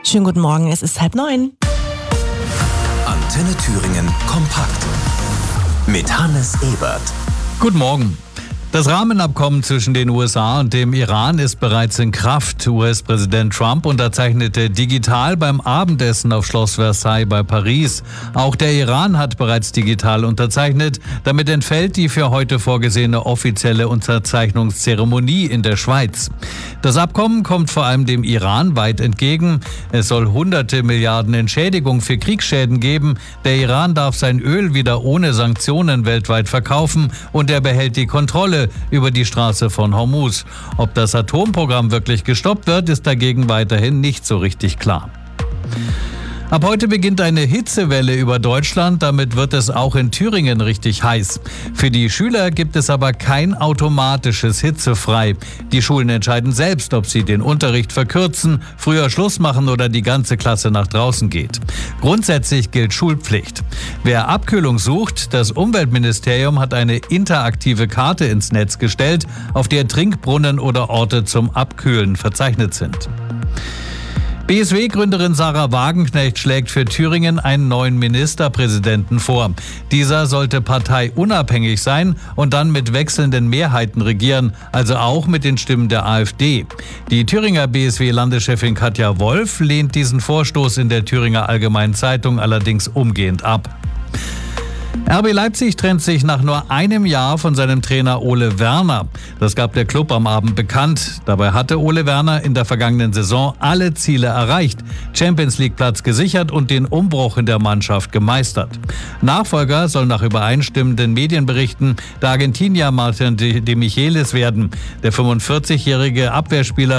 Schönen guten Morgen, es ist 8:30. Antenne Thüringen kompakt mit Hannes Ebert. Guten Morgen. Das Rahmenabkommen zwischen den USA und dem Iran ist bereits in Kraft. US-Präsident Trump unterzeichnete digital beim Abendessen auf Schloss Versailles bei Paris. Auch der Iran hat bereits digital unterzeichnet. Damit entfällt die für heute vorgesehene offizielle Unterzeichnungszeremonie in der Schweiz. Das Abkommen kommt vor allem dem Iran weit entgegen. Es soll hunderte Milliarden Entschädigung für Kriegsschäden geben. Der Iran darf sein Öl wieder ohne Sanktionen weltweit verkaufen und er behält die Kontrolle über die Straße von Hormuz. Ob das Atomprogramm wirklich gestoppt wird, ist dagegen weiterhin nicht so richtig klar. Ab heute beginnt eine Hitzewelle über Deutschland, damit wird es auch in Thüringen richtig heiß. Für die Schüler gibt es aber kein automatisches Hitzefrei. Die Schulen entscheiden selbst, ob sie den Unterricht verkürzen, früher Schluss machen oder die ganze Klasse nach draußen geht. Grundsätzlich gilt Schulpflicht. Wer Abkühlung sucht, das Umweltministerium hat eine interaktive Karte ins Netz gestellt, auf der Trinkbrunnen oder Orte zum Abkühlen verzeichnet sind. BSW-Gründerin Sarah Wagenknecht schlägt für Thüringen einen neuen Ministerpräsidenten vor. Dieser sollte parteiunabhängig sein und dann mit wechselnden Mehrheiten regieren, also auch mit den Stimmen der AfD. Die Thüringer BSW-Landeschefin Katja Wolf lehnt diesen Vorstoß in der Thüringer Allgemeinen Zeitung allerdings umgehend ab. RB Leipzig trennt sich nach nur einem Jahr von seinem Trainer Ole Werner. Das gab der Club am Abend bekannt. Dabei hatte Ole Werner in der vergangenen Saison alle Ziele erreicht, Champions-League-Platz gesichert und den Umbruch in der Mannschaft gemeistert. Nachfolger soll nach übereinstimmenden Medienberichten der Argentinier Martin de Michelis werden. Der 45-jährige Abwehrspieler